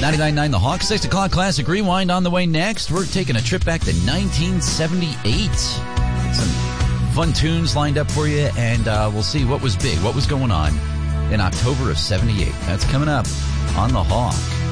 99.9 The Hawk, 6 o'clock Classic Rewind on the way next. We're taking a trip back to 1978. Some fun tunes lined up for you, and we'll see what was big, what was going on in October of 78. That's coming up on The Hawk.